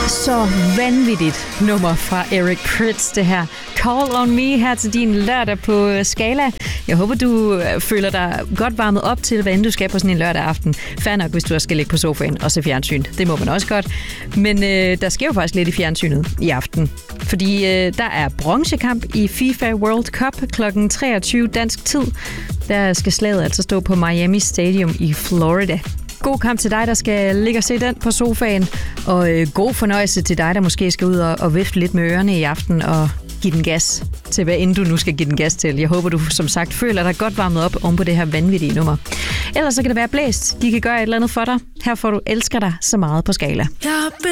Så vanvittigt nummer fra Eric Prydz, det her. Call on me her til din lørdag på Skala. Jeg håber, du føler dig godt varmet op til, hvad end du skal på sådan en lørdag aften. Fair nok, hvis du skal ligge på sofaen og se fjernsyn. Det må man også godt. Men der sker jo faktisk lidt i fjernsynet i aften. Fordi der er bronzekamp i FIFA World Cup kl. 23 dansk tid. Der skal slaget altså stå på Miami Stadium i Florida. God kamp til dig, der skal ligge og se den på sofaen. Og god fornøjelse til dig, der måske skal ud og vifte lidt med ørerne i aften og give den gas til, hvad end du nu skal give den gas til. Jeg håber, du som sagt føler dig godt varmet op oven på det her vanvittige nummer. Ellers så kan det være blæst. De kan gøre et eller andet for dig. Her får du Elsker dig så meget på Skala.